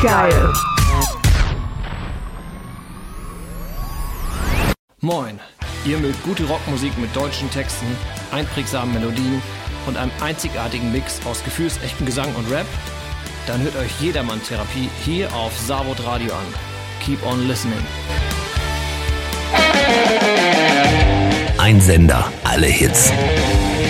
Geil. Moin, ihr mögt gute Rockmusik mit deutschen Texten, einprägsamen Melodien und einem einzigartigen Mix aus gefühlsechten Gesang und Rap? Dann hört euch Jedermann-Therapie hier auf Savod Radio an. Keep on listening. Ein Sender, alle Hits.